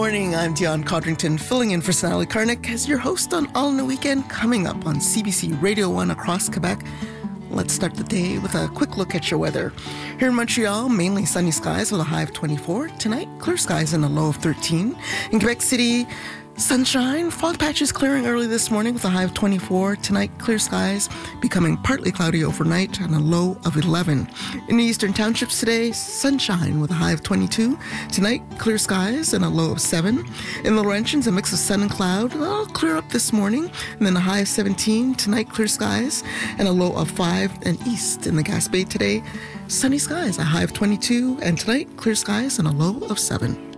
morning. I'm Dion Codrington, filling in for Sonali Karnik as your host on All in the Weekend, coming up on CBC Radio 1 across Quebec. Let's start the day with a quick look at your weather. Here in Montreal, mainly sunny skies with a high of 24. Tonight, clear skies and a low of 13. In Quebec City, sunshine, fog patches clearing early this morning with a high of 24. Tonight, clear skies, becoming partly cloudy overnight and a low of 11. In the eastern townships today, sunshine with a high of 22. Tonight, clear skies and a low of 7. In the Laurentians, a mix of sun and cloud. It'll clear up this morning, and then a high of 17. Tonight, clear skies and a low of 5. And east in the Gaspé today, sunny skies, a high of 22. And tonight, clear skies and a low of 7.